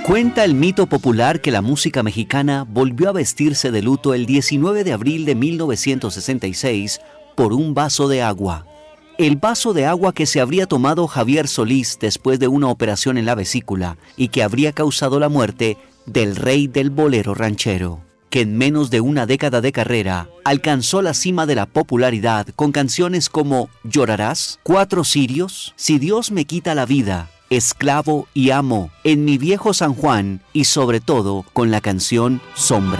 Cuenta el mito popular que la música mexicana volvió a vestirse de luto el 19 de abril de 1966 por un vaso de agua. El vaso de agua que se habría tomado Javier Solís después de una operación en la vesícula y que habría causado la muerte del rey del bolero ranchero, que en menos de una década de carrera alcanzó la cima de la popularidad con canciones como Llorarás, Cuatro cirios, Si Dios me quita la vida, Esclavo y Amo, En mi viejo San Juan y sobre todo con la canción Sombra.